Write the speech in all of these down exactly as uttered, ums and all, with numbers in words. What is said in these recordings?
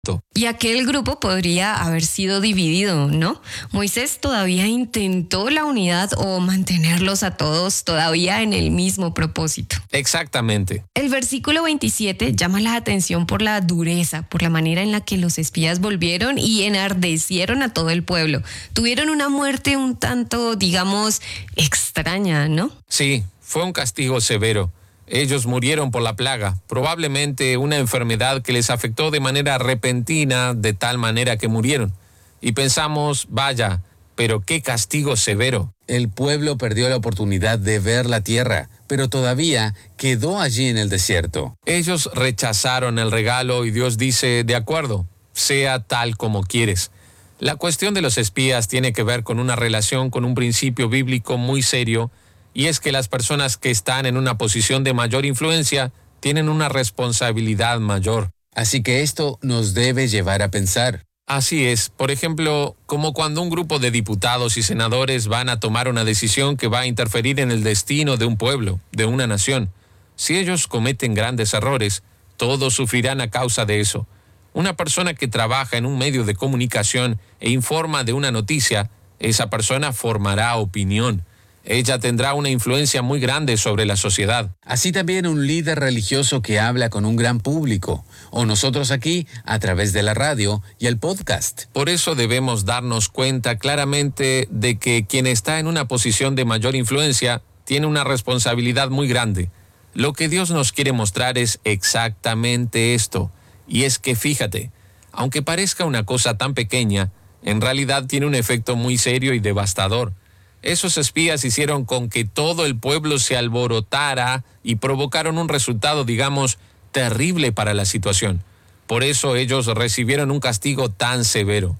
Y aquel grupo podría haber sido dividido, ¿no? Moisés todavía intentó la unidad o mantenerlos a todos todavía en el mismo propósito. Exactamente. El versículo veintisiete llama la atención por la dureza, por la manera en la que los espías volvieron y enardecieron a todo el pueblo. Tuvieron una muerte un tanto, digamos, extraña, ¿no? Sí, fue un castigo severo. Ellos murieron por la plaga, probablemente una enfermedad que les afectó de manera repentina, de tal manera que murieron. Y pensamos, vaya, pero qué castigo severo. El pueblo perdió la oportunidad de ver la tierra, pero todavía quedó allí en el desierto. Ellos rechazaron el regalo y Dios dice, de acuerdo, sea tal como quieres. La cuestión de los espías tiene que ver con una relación con un principio bíblico muy serio, y es que las personas que están en una posición de mayor influencia tienen una responsabilidad mayor. Así que esto nos debe llevar a pensar. Así es. Por ejemplo, como cuando un grupo de diputados y senadores van a tomar una decisión que va a interferir en el destino de un pueblo, de una nación. Si ellos cometen grandes errores, todos sufrirán a causa de eso. Una persona que trabaja en un medio de comunicación e informa de una noticia, esa persona formará opinión. Ella tendrá una influencia muy grande sobre la sociedad. Así también un líder religioso que habla con un gran público, o nosotros aquí a través de la radio y el podcast. Por eso debemos darnos cuenta claramente de que quien está en una posición de mayor influencia tiene una responsabilidad muy grande. Lo que Dios nos quiere mostrar es exactamente esto, y es que fíjate, aunque parezca una cosa tan pequeña, en realidad tiene un efecto muy serio y devastador. Esos espías hicieron con que todo el pueblo se alborotara y provocaron un resultado, digamos, terrible para la situación. Por eso ellos recibieron un castigo tan severo.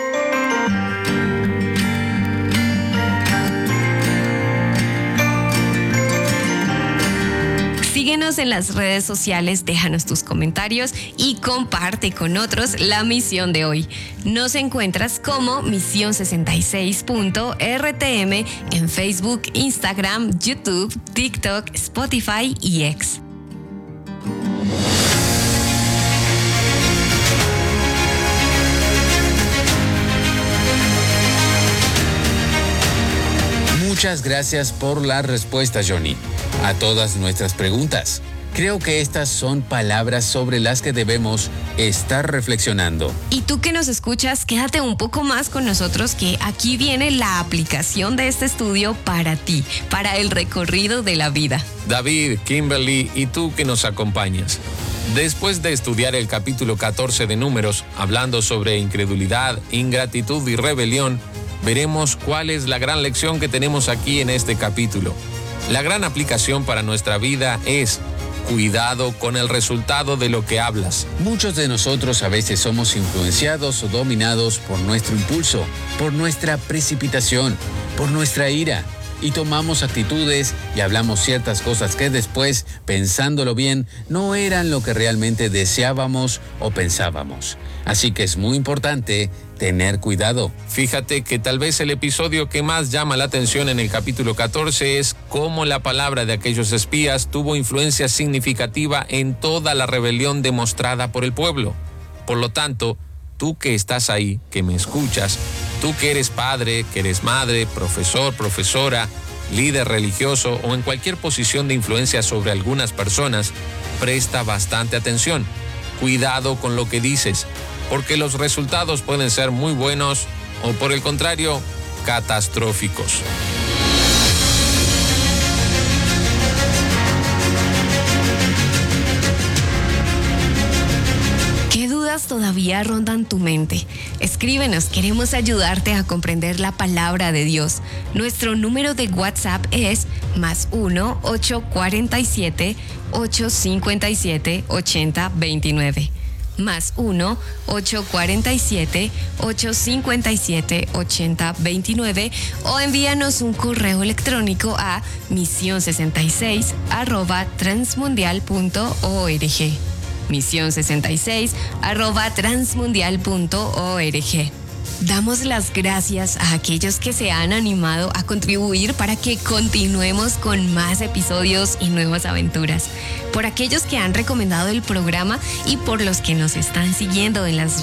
Síguenos en las redes sociales, déjanos tus comentarios y comparte con otros la misión de hoy. Nos encuentras como misión sesenta y seis punto R T M en Facebook, Instagram, YouTube, TikTok, Spotify y X. Muchas gracias por la respuesta, Johnny, a todas nuestras preguntas. Creo que estas son palabras sobre las que debemos estar reflexionando. Y tú que nos escuchas, quédate un poco más con nosotros, que aquí viene la aplicación de este estudio para ti, para el recorrido de la vida. David, Kimberly y tú que nos acompañas. Después de estudiar el capítulo catorce de Números, hablando sobre incredulidad, ingratitud y rebelión, veremos cuál es la gran lección que tenemos aquí en este capítulo. La gran aplicación para nuestra vida es: cuidado con el resultado de lo que hablas. Muchos de nosotros a veces somos influenciados o dominados por nuestro impulso, por nuestra precipitación, por nuestra ira, y tomamos actitudes y hablamos ciertas cosas que después, pensándolo bien, no eran lo que realmente deseábamos o pensábamos. Así que es muy importante tener cuidado. Fíjate que tal vez el episodio que más llama la atención en el capítulo catorce es cómo la palabra de aquellos espías tuvo influencia significativa en toda la rebelión demostrada por el pueblo. Por lo tanto, tú que estás ahí, que me escuchas, tú que eres padre, que eres madre, profesor, profesora, líder religioso o en cualquier posición de influencia sobre algunas personas, presta bastante atención. Cuidado con lo que dices, porque los resultados pueden ser muy buenos o, por el contrario, catastróficos. ¿Qué dudas todavía rondan tu mente? Escríbenos, queremos ayudarte a comprender la palabra de Dios. Nuestro número de WhatsApp es más uno ocho cuatro siete ocho cinco siete ocho cero dos nueve. Más uno ocho cuatro siete ocho cinco siete ocho cero dos nueve, o envíanos un correo electrónico a misión sesenta y seis arroba transmundial punto org. misión sesenta y seis arroba transmundial punto org. Damos las gracias a aquellos que se han animado a contribuir para que continuemos con más episodios y nuevas aventuras. Por aquellos que han recomendado el programa y por los que nos están siguiendo en las